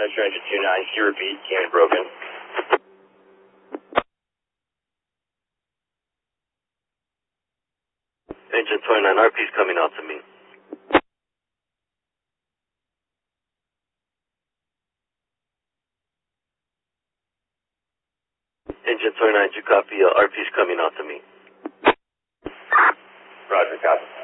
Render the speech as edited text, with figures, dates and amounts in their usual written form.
Metro Engine 29, can you repeat? Cannon broken. Engine 29, RP's coming out to me. Engine 29, did you copy? RP's coming out to me. Roger, copy.